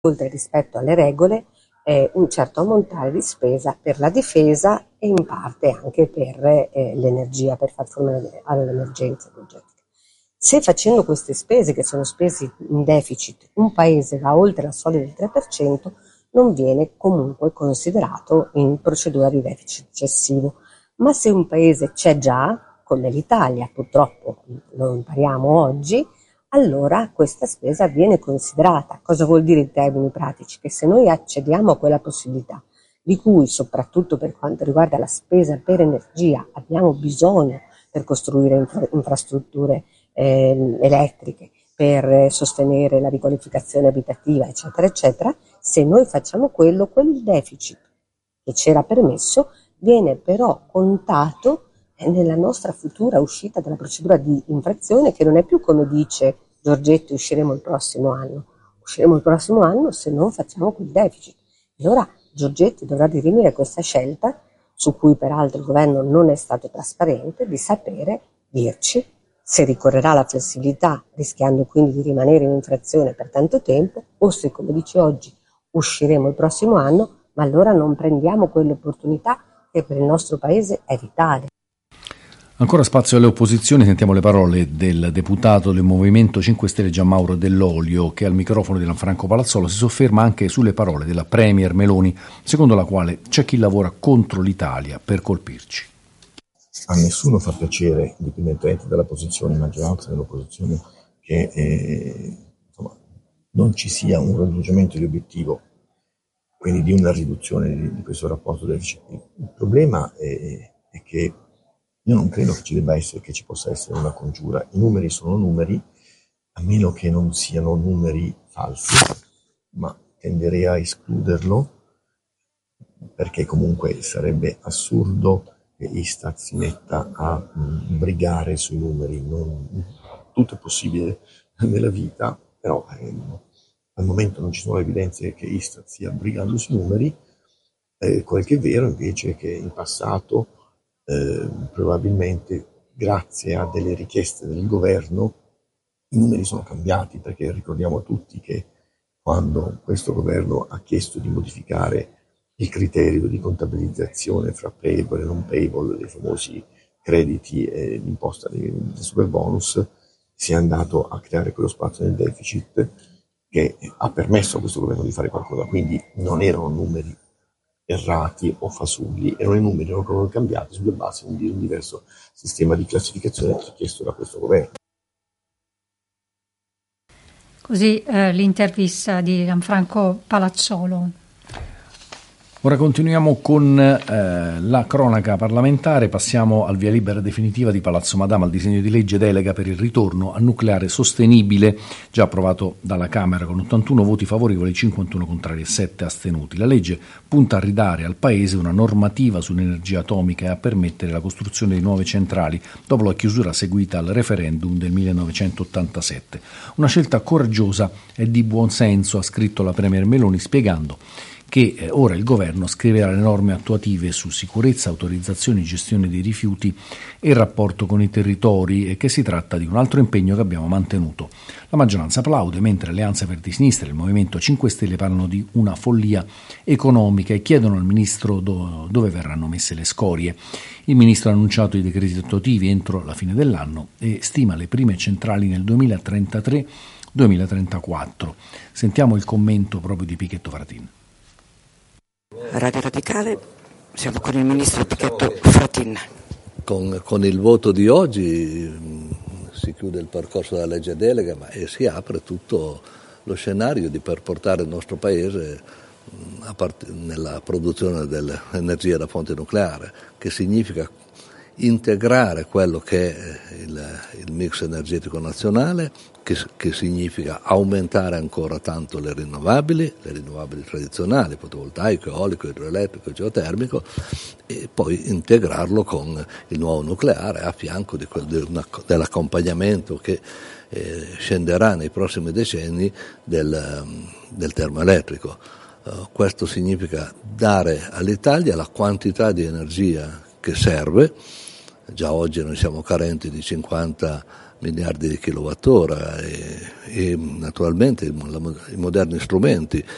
oltre rispetto alle regole, un certo ammontare di spesa per la difesa e in parte anche per l'energia, per far fronte alle emergenze energetiche. Se facendo queste spese, che sono spese in deficit, un paese va oltre la soglia del 3%, non viene comunque considerato in procedura di deficit eccessivo. Ma se un paese c'è già, come l'Italia, purtroppo lo impariamo oggi, allora questa spesa viene considerata. Cosa vuol dire in termini pratici? Che se noi accediamo a quella possibilità, di cui soprattutto per quanto riguarda la spesa per energia abbiamo bisogno per costruire infrastrutture elettriche, per sostenere la riqualificazione abitativa, eccetera, eccetera, se noi facciamo quel deficit che c'era permesso viene però contato nella nostra futura uscita dalla procedura di infrazione, che non è più come dice Giorgetti usciremo il prossimo anno se non facciamo quel deficit. E allora Giorgetti dovrà dirimere questa scelta, su cui peraltro il governo non è stato trasparente, di sapere dirci se ricorrerà alla flessibilità, rischiando quindi di rimanere in infrazione per tanto tempo, o se, come dice oggi, usciremo il prossimo anno, ma allora non prendiamo quell'opportunità che per il nostro Paese è vitale. Ancora spazio alle opposizioni, sentiamo le parole del deputato del Movimento 5 Stelle Gianmauro Dell'Olio, che al microfono di Gianfranco Palazzolo si sofferma anche sulle parole della Premier Meloni, secondo la quale c'è chi lavora contro l'Italia per colpirci. A nessuno fa piacere, indipendentemente dalla posizione maggioranza dell'opposizione, che non ci sia un raggiungimento di obiettivo, quindi di una riduzione di questo rapporto deficit. Il problema è che io non credo che ci possa essere una congiura. I numeri sono numeri, a meno che non siano numeri falsi, ma tenderei a escluderlo, perché comunque sarebbe assurdo che Istat si metta a brigare sui numeri. Tutto è possibile nella vita, però al momento non ci sono evidenze che Istat stia brigando sui numeri. Quel che è vero invece è che in passato probabilmente grazie a delle richieste del governo i numeri sono cambiati, perché ricordiamo tutti che quando questo governo ha chiesto di modificare il criterio di contabilizzazione fra payable e non payable dei famosi crediti e l'imposta del super bonus, si è andato a creare quello spazio nel deficit che ha permesso a questo governo di fare qualcosa. Quindi non erano numeri errati o fasulli, erano i numeri, erano cambiati sulle basi di un diverso sistema di classificazione richiesto da questo governo. Così l'intervista di Gianfranco Palazzolo. Ora continuiamo con la cronaca parlamentare, passiamo al via libera definitiva di Palazzo Madama al disegno di legge delega per il ritorno al nucleare sostenibile, già approvato dalla Camera con 81 voti favorevoli, 51 contrari e 7 astenuti. La legge punta a ridare al Paese una normativa sull'energia atomica e a permettere la costruzione di nuove centrali dopo la chiusura seguita al referendum del 1987. Una scelta coraggiosa e di buon senso, ha scritto la Premier Meloni, spiegando che ora il governo scriverà le norme attuative su sicurezza, autorizzazione e gestione dei rifiuti e il rapporto con i territori, e che si tratta di un altro impegno che abbiamo mantenuto. La maggioranza applaude, mentre Alleanza Verdi e Sinistra e il Movimento 5 Stelle parlano di una follia economica e chiedono al Ministro dove verranno messe le scorie. Il Ministro ha annunciato i decreti attuativi entro la fine dell'anno e stima le prime centrali nel 2033-2034. Sentiamo il commento proprio di Pichetto Fratin. Radio Radicale, siamo con il ministro Pichetto Fratin. Con il voto di oggi si chiude il percorso della legge delega, e si apre tutto lo scenario per portare il nostro Paese nella produzione dell'energia da fonte nucleare, che significa integrare quello che è il mix energetico nazionale, che significa aumentare ancora tanto le rinnovabili tradizionali, fotovoltaico, eolico, idroelettrico, geotermico, e poi integrarlo con il nuovo nucleare a fianco dell'accompagnamento che scenderà nei prossimi decenni del termoelettrico. Questo significa dare all'Italia la quantità di energia che serve. Già oggi noi siamo carenti di 50 miliardi di kilowattora e naturalmente i moderni strumenti